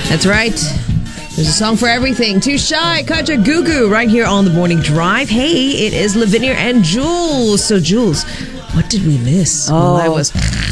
That's right. There's a song for everything. Too Shy, Kaja Gugu, right here on The Morning Drive. Hey, it is Lavinia and Jules. So, Jules, what did we miss? I was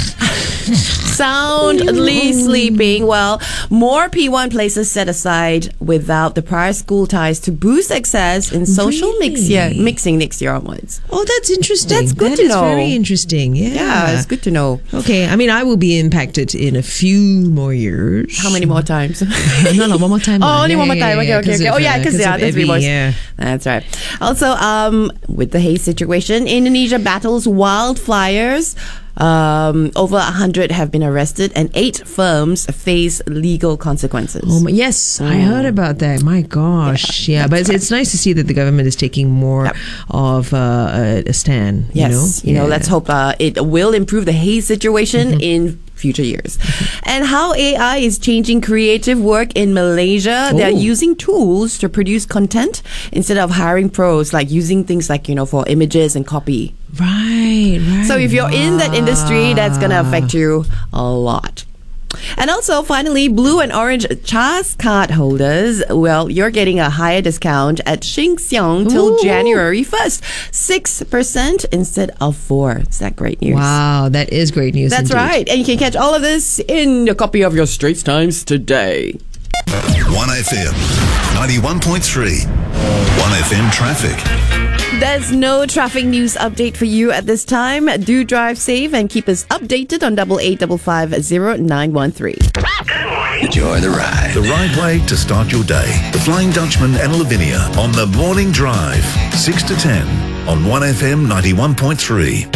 soundly sleeping. Well, more P1 places set aside without the prior school ties to boost access in social mixing next year onwards. Oh, that's interesting. That's good That to is know. very interesting. Yeah, it's good to know. Okay, I mean, I will be impacted in a few more years. How many more times? No, one more time. Oh, only one more time. Okay. Oh, yeah, because of there's 3 more. Yeah. That's right. Also, with the haze situation, Indonesia battles wildfires. Over 100 have been arrested and 8 firms face legal consequences. Yes, I heard about that. My gosh. Yeah, but it's nice to see that the government is taking more of a stand. Yes. Let's hope it will improve the haze situation in future years. And how AI is changing creative work in Malaysia. They're using tools to produce content instead of hiring pros, like using things like, for images and copy. Right. So if you're in that industry, that's going to affect you a lot. And also, finally, blue and orange CHAS card holders, well, you're getting a higher discount at Sheng Siong till January 1st. 6% instead of 4%. Is that great news? Wow, that is great news. That's indeed. right. And you can catch all of this in a copy of your Straits Times today. 1FM 91.3. 1FM traffic. There's no traffic news update for you at this time. Do drive safe and keep us updated on 88550913. Enjoy the ride. The right way to start your day. The Flying Dutchman and Lavinia on The Morning Drive. 6 to 10 on 1FM 91.3.